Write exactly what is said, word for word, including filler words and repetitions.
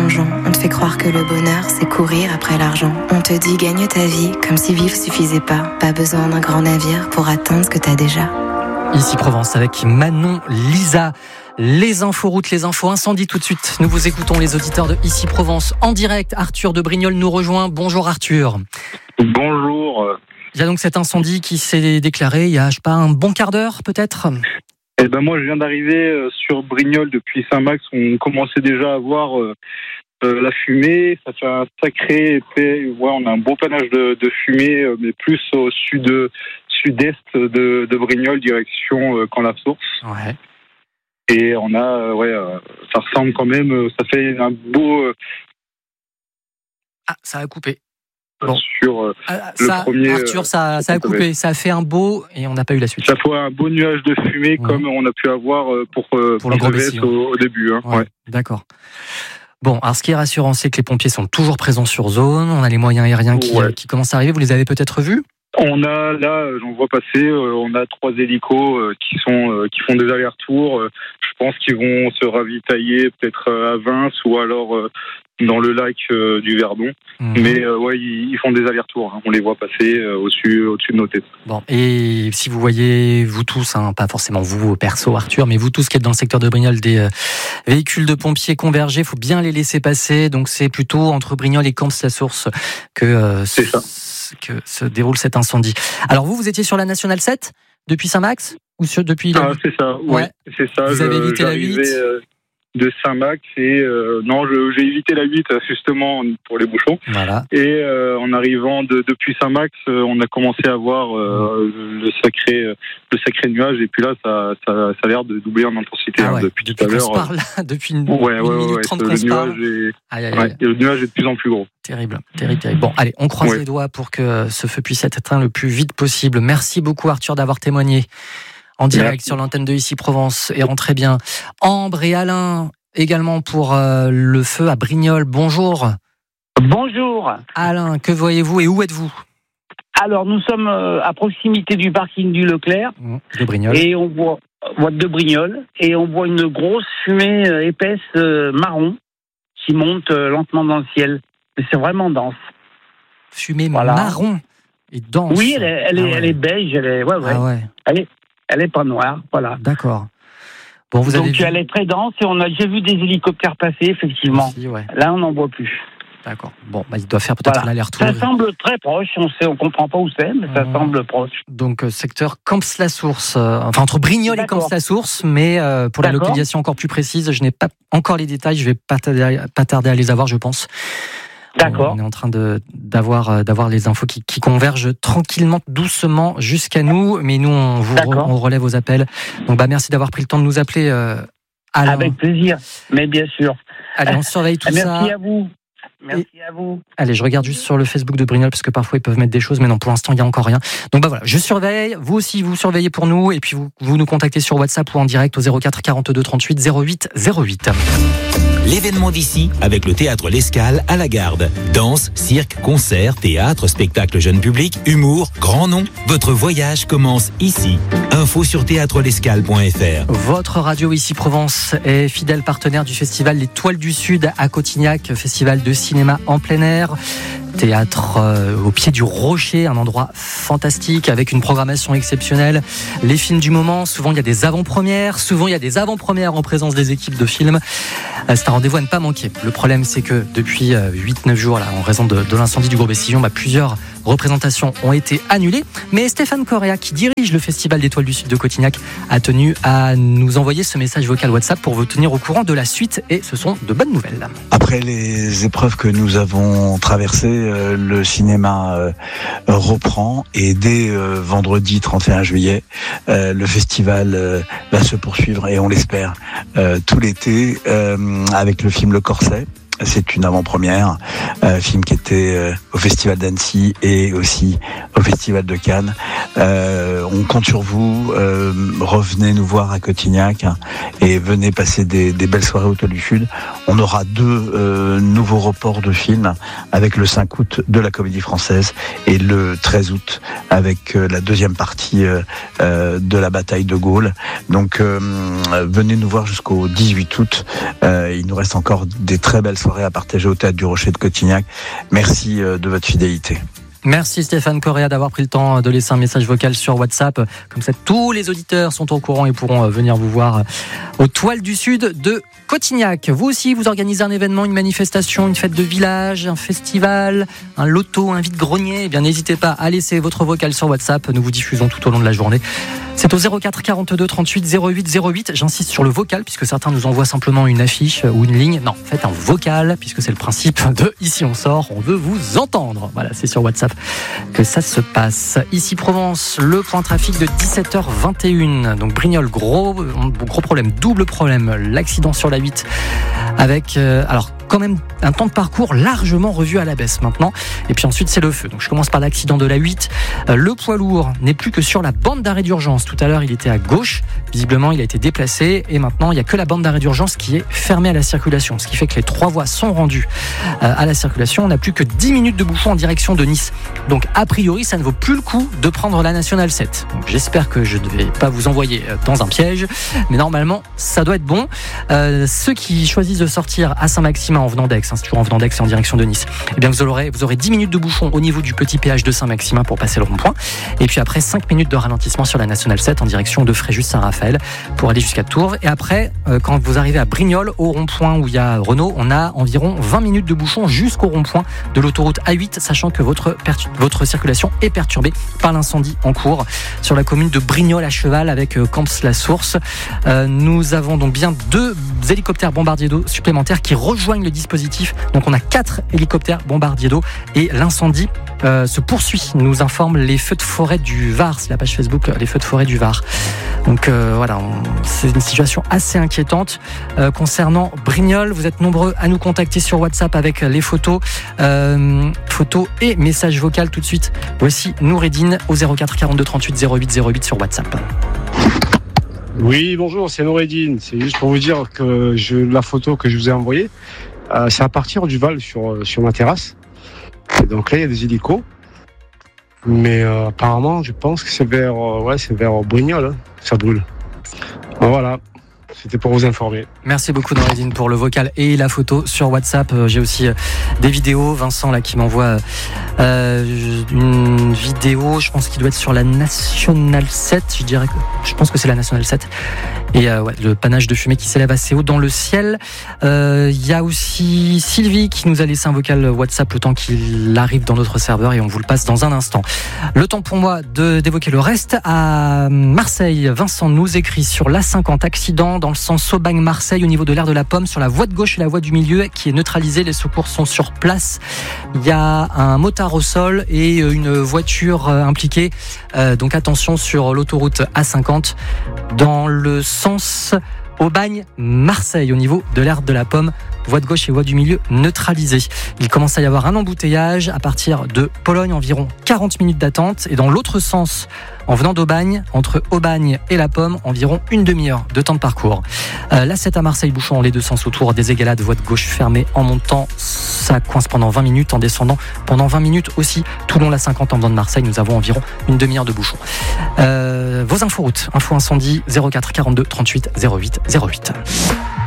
plongeon. On te fait croire que le bonheur, c'est courir après l'argent. On te dit gagne ta vie, comme si vivre suffisait pas. Pas besoin d'un grand navire pour atteindre ce que t'as déjà. Ici Provence avec Manon Lisa. Les infos routes, les infos incendie tout de suite. Nous vous écoutons les auditeurs de Ici Provence en direct. Arthur de Brignoles nous rejoint. Bonjour Arthur. Bonjour. Il y a donc cet incendie qui s'est déclaré il y a, je sais pas, un bon quart d'heure peut-être. Eh ben moi je viens d'arriver sur Brignoles depuis Saint-Max. On commençait déjà à voir euh, euh, la fumée. Ça fait un sacré épais. Ouais, on a un beau panache de, de fumée, euh, mais plus au sud, sud-est de, de Brignoles, direction euh, Camp la Source. Ouais. Et on a, euh, ouais, euh, ça ressemble quand même. Euh, ça fait un beau. Euh, ah, ça a coupé. Bon. Sur euh, ah, le ça, premier, Arthur, ça, ça a coupé. Ça a fait un beau et on n'a pas eu la suite. Ça fait un beau nuage de fumée, mmh. comme on a pu avoir pour, euh, pour le gros Bessillon au, au début. Hein. Ouais, ouais. D'accord. Bon, alors ce qui est rassurant, c'est que les pompiers sont toujours présents sur zone. On a les moyens aériens qui, ouais. qui commencent à arriver. Vous les avez peut-être vus ? On a là, j'en vois passer. Euh, on a trois hélicos euh, qui sont euh, qui font des allers-retours. Euh, je pense qu'ils vont se ravitailler peut-être à Vins ou alors euh, dans le lac euh, du Verdon. Mmh. Mais euh, ouais, ils, ils font des allers-retours. Hein. On les voit passer euh, au-dessus, au-dessus de nos têtes. Bon, et si vous voyez, vous tous, hein, pas forcément vous perso Arthur, mais vous tous qui êtes dans le secteur de Brignoles, des euh, véhicules de pompiers convergés, il faut bien les laisser passer. Donc c'est plutôt entre Brignoles et Camps-la-Source que euh, c'est ça. que se déroule cet incendie. Alors vous, vous étiez sur la Nationale sept depuis Saint-Max ou sur, depuis la... Ah, c'est ça, ouais. oui, c'est ça. Vous je, avez évité la huit euh, de Saint-Max et euh, non, je, j'ai évité la huit justement pour les bouchons. Voilà. Et euh, en arrivant de, depuis Saint-Max, euh, on a commencé à voir euh, mmh. le sacré, le sacré nuage et puis là, ça, ça, ça a l'air de doubler en intensité ah ouais. hein, depuis, depuis tout à l'heure. Parle, depuis une, ouais, une ouais, minute ouais, trente le qu'on se parle. Est, aïe, aïe, ouais, aïe. le nuage est de plus en plus gros. Terrible, terrible, terrible. Bon, allez, on croise ouais. les doigts pour que ce feu puisse être éteint le plus vite possible. Merci beaucoup Arthur d'avoir témoigné en direct Merci. Sur l'antenne de Ici Provence et rentrez bien. Ambre et Alain également pour euh, le feu à Brignoles. Bonjour. Bonjour. Alain, que voyez-vous et où êtes-vous ? Alors nous sommes euh, à proximité du parking du Leclerc de Brignoles et on voit euh, de Brignoles et on voit une grosse fumée euh, épaisse euh, marron qui monte euh, lentement dans le ciel. C'est vraiment dense. Fumée voilà. marron et dense. Oui, elle est, elle est, ah ouais. elle est beige, elle est, ouais, ouais. Ah ouais. Elle est, elle est pas noire, voilà. D'accord. Bon, vous Donc avez vu... elle est très dense et on a déjà vu des hélicoptères passer, effectivement. Aussi, ouais. Là, on n'en voit plus. D'accord. Bon, bah, il doit faire peut-être voilà. l'aller-retour. Ça semble très proche. On sait, on comprend pas où c'est, mais ça mmh. semble proche. Donc euh, secteur Camps-la-Source, euh, enfin entre Brignoles D'accord. et Camps-la-Source, mais euh, pour D'accord. la localisation encore plus précise, je n'ai pas encore les détails. Je vais pas tarder, pas tarder à les avoir, je pense. D'accord. On est en train de d'avoir d'avoir les infos qui, qui convergent tranquillement, doucement jusqu'à nous, mais nous on vous re, on relève vos appels. Donc bah merci d'avoir pris le temps de nous appeler. Euh, Alain. Avec plaisir, mais bien sûr. Allez, on surveille tout merci ça. Merci à vous. Merci et... à vous. Allez, je regarde juste sur le Facebook de Brignoles parce que parfois ils peuvent mettre des choses, mais non, pour l'instant il n'y a encore rien. Donc bah voilà, je surveille. Vous aussi, vous surveillez pour nous, et puis vous, vous nous contactez sur WhatsApp ou en direct au zéro quatre quarante-deux trente-huit zéro huit zéro huit. L'événement d'ici avec le théâtre L'Escale à la Garde. Danse, cirque, concert, théâtre, spectacle jeune public, humour, grand nom. Votre voyage commence ici. Info sur théâtre l'escale point f r. Votre radio Ici Provence est fidèle partenaire du festival L'Étoile du Sud à Cotignac, festival de cinéma en plein air. Théâtre euh, au pied du rocher, un endroit fantastique avec une programmation exceptionnelle. Les films du moment, souvent il y a des avant-premières, souvent il y a des avant-premières en présence des équipes de films. Euh, c'est un rendez-vous à ne pas manquer. Le problème c'est que depuis euh, huit neuf jours, là, en raison de, de l'incendie du Gros Bessillon, bah, plusieurs représentations ont été annulées. Mais Stéphane Correa, qui dirige le festival d'Étoile du Sud de Cotignac, a tenu à nous envoyer ce message vocal WhatsApp pour vous tenir au courant de la suite, et ce sont de bonnes nouvelles. Après les épreuves que nous avons traversées, euh, le cinéma euh, reprend, et dès euh, vendredi trente et un juillet, euh, le festival euh, va se poursuivre, et on l'espère, euh, tout l'été euh, avec le film Le Corset. C'est une avant-première, euh, film qui était euh, au Festival d'Annecy et aussi au Festival de Cannes. Euh, on compte sur vous, euh, revenez nous voir à Cotignac, hein, et venez passer des, des belles soirées au Toile du Sud. On aura deux euh, nouveaux reports de films, avec le cinq août de la Comédie Française et le treize août avec euh, la deuxième partie euh, euh, de la bataille de Gaulle. Donc euh, venez nous voir jusqu'au dix-huit août. Euh, il nous reste encore des très belles soirées soirée à partager au Théâtre du Rocher de Cotignac. Merci de votre fidélité. Merci Stéphane Correa d'avoir pris le temps de laisser un message vocal sur WhatsApp. Comme ça, tous les auditeurs sont au courant et pourront venir vous voir aux Toiles du Sud de Cotignac. Vous aussi, vous organisez un événement, une manifestation, une fête de village, un festival, un loto, un vide-grenier. Eh bien, n'hésitez pas à laisser votre vocal sur WhatsApp. Nous vous diffusons tout au long de la journée. C'est au zéro quatre quarante-deux trente-huit zéro huit zéro huit. J'insiste sur le vocal puisque certains nous envoient simplement une affiche ou une ligne. Non, faites un vocal puisque c'est le principe de Ici on sort. On veut vous entendre. Voilà, c'est sur WhatsApp que ça se passe. Ici Provence, le point trafic de dix-sept heures vingt et une. Donc Brignoles, gros, gros problème, double problème. L'accident sur la huit avec, euh, alors quand même un temps de parcours largement revu à la baisse maintenant. Et puis ensuite c'est le feu. Donc je commence par l'accident de la huit. Euh, le poids lourd n'est plus que sur la bande d'arrêt d'urgence. Tout à l'heure il était à gauche. Visiblement il a été déplacé et maintenant il n'y a que la bande d'arrêt d'urgence qui est fermée à la circulation. Ce qui fait que les trois voies sont rendues euh, à la circulation. On n'a plus que dix minutes de bouchon en direction de Nice. Donc a priori ça ne vaut plus le coup de prendre la Nationale sept. Donc, j'espère que je ne vais pas vous envoyer dans un piège. Mais normalement ça doit être bon. Euh, ceux qui choisissent de sortir à Saint-Maximin en venant d'Aix, hein, c'est toujours en venant d'Aix et en direction de Nice, eh bien vous aurez, vous aurez dix minutes de bouchon au niveau du petit péage de Saint-Maximin pour passer le rond-point. Et puis après cinq minutes de ralentissement sur la Nationale sept en direction de Fréjus-Saint-Raphaël pour aller jusqu'à Tourves. Et après, euh, quand vous arrivez à Brignoles, au rond-point où il y a Renault, on a environ vingt minutes de bouchon jusqu'au rond-point de l'autoroute A huit, sachant que votre, pertu- votre circulation est perturbée par l'incendie en cours sur la commune de Brignoles à cheval avec euh, Camps-la-Source. Euh, nous avons donc bien deux hélicoptères bombardiers d'eau supplémentaires qui rejoignent le dispositif. Donc on a quatre hélicoptères bombardiers d'eau et l'incendie euh, se poursuit, nous informent les feux de forêt du Var. C'est la page Facebook les feux de forêt du Var. Donc euh, voilà, on, c'est une situation assez inquiétante euh, concernant Brignoles. Vous êtes nombreux à nous contacter sur WhatsApp avec les photos, euh, photos et messages vocaux tout de suite. Voici Noureddine au zéro quatre quarante-deux trente-huit zéro huit zéro huit sur WhatsApp. Oui, bonjour, c'est Noureddine. C'est juste pour vous dire que je, la photo que je vous ai envoyée, euh, c'est à partir du Val sur, sur ma terrasse. Et donc là, il y a des hélicos. Mais euh, apparemment, je pense que c'est vers, euh, ouais, c'est vers Brignoles, hein, ça brûle. Ben voilà. C'était pour vous informer. Merci beaucoup Noureddine pour le vocal et la photo sur WhatsApp. J'ai aussi des vidéos. Vincent là qui m'envoie euh, une vidéo. Je pense qu'il doit être sur la Nationale sept. Je dirais que je pense que c'est la Nationale sept. Et euh, ouais, le panache de fumée qui s'élève assez haut dans le ciel. Il euh, y a aussi Sylvie qui nous a laissé un vocal WhatsApp le temps qu'il arrive dans notre serveur et on vous le passe dans un instant. Le temps pour moi de d'évoquer le reste. À Marseille, Vincent nous écrit sur l'A cinquante accident dans le sens Aubagne-Marseille au niveau de l'aire de la Pomme sur la voie de gauche et la voie du milieu qui est neutralisée. Les secours sont sur place. Il y a un motard au sol et une voiture impliquée. Euh, donc attention sur l'autoroute A cinquante dans le sens Aubagne-Marseille au niveau de l'aire de la Pomme. Voie de gauche et voie du milieu neutralisée. Il commence à y avoir un embouteillage à partir de Pologne, environ quarante minutes d'attente. Et dans l'autre sens, en venant d'Aubagne, entre Aubagne et la Pomme, environ une demi-heure de temps de parcours. Euh, la sept à Marseille, bouchon dans les deux sens autour des égalades, voie de gauche fermée en montant. Ça coince pendant vingt minutes, en descendant pendant vingt minutes aussi. Tout long la cinquante en venant de Marseille, nous avons environ une demi-heure de bouchon. Euh, vos infos routes, info incendie, zéro quatre quarante-deux trente-huit zéro huit zéro huit.